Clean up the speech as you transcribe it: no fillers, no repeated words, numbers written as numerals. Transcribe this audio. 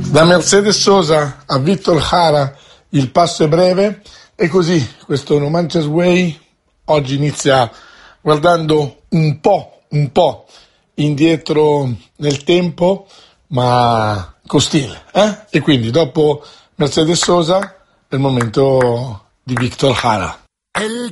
Da Mercedes Sosa a Victor Jara il passo è breve e così questo No Manches Way oggi inizia guardando un po' indietro nel tempo, ma con stile, E quindi dopo Mercedes Sosa è il momento di Victor Jara.